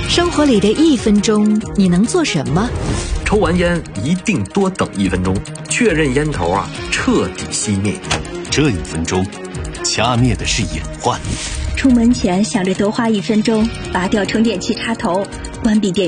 生活里的1分钟，你能做什么？ 抽完烟一定多等1分钟，确认烟头彻底熄灭。 这1分钟，掐灭的是隐患。 出门前想着多花1分钟拔掉充电器插头，关闭电